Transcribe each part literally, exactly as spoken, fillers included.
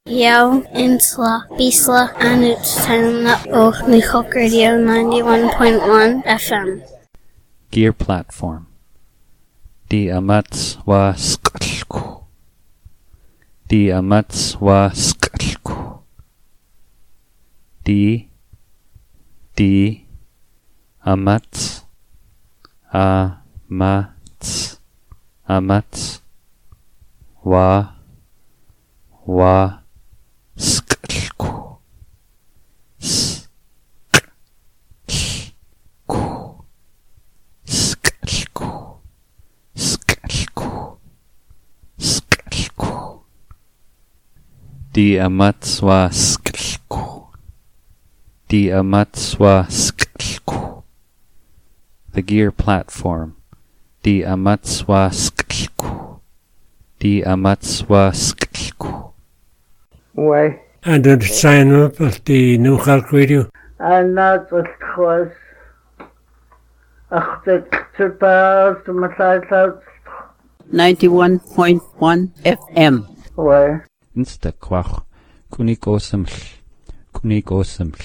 Yao, Insla, Bisla, and it's time up oh, New Hulk Radio ninety-one point one F M. Gear platform. Di amats wa skalku. Di amats wa skalku. Di, di, amats, amats, amats, wa, wa, skalku, skalku, skalku, skalku, skalku. Di amats wa skalku. Di amats wa skalku. The gear platform. Di amats wa skalku. Di amats wa skalku. Why? And did sign up at the New Hulk Radio? And not just cause ach the trippers to my side out. ninety-one point one F M. Why? Insta kwach. Kunik osaml. Kunik osaml.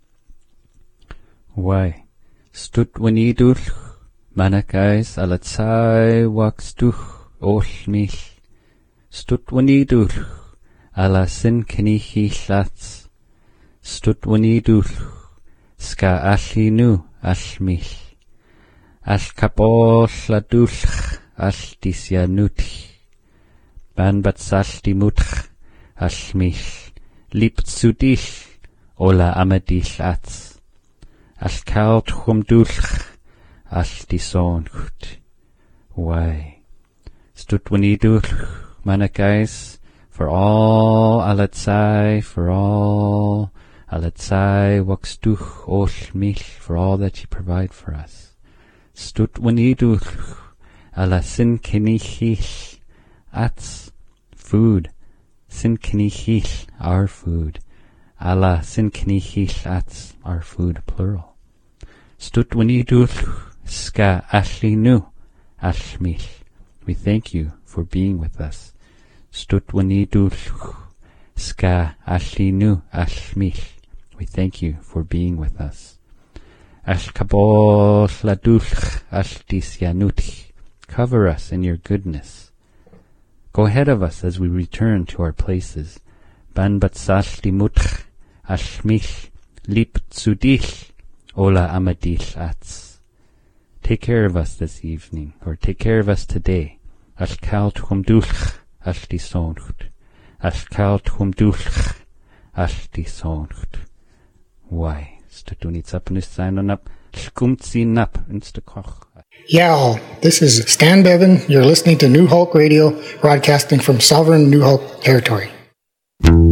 Why? Stut wanidul. Manakais alatsai wakstuch olmil. Stut wanidul. Ala sin kenichi lats. Stut wanidul. Ska allinu allmil. Al kapol ladulch al disyanutch. Ban batsal dimutch allmil. Liptsudil ola amadil ats. Al kaut humdulch al disonchut. Why? Stut wanidulch manakais. For all alatsai, for all alatsai wakstuch olmil, for all that you provide for us. Stut waniduch ala sin kenichil, ats, food, sin kenichil, our food, ala sin kenichil, ats, our food, plural. Stut waniduch ska ashlinu, ashmil. We thank you for being with us. Stut wanidulch, ska ashlinu ashmil. We thank you for being with us. Ashkabol ladulch ashdisyanutch. Cover us in your goodness. Go ahead of us as we return to our places. Ban batsal dimutch ashmil lip tsudich ola amadil ats. Take care of us this evening, or take care of us today. Ashkal tumdulch ashti soncht. Ashkal tumdulch ashti soncht. Why? Stutunits up and sign up. Schkumtsin up instakoch. Yeah, this is Stan Bevan. You're listening to New Hulk Radio, broadcasting from sovereign New Hulk territory.